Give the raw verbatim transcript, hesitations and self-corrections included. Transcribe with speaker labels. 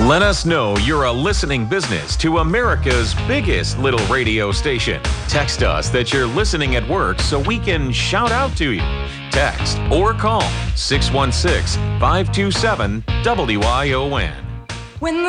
Speaker 1: Let us know you're a listening business to America's biggest little radio station. Text us that you're listening at work so we can shout out to you. Text or call six one six, five two seven, W I O N. When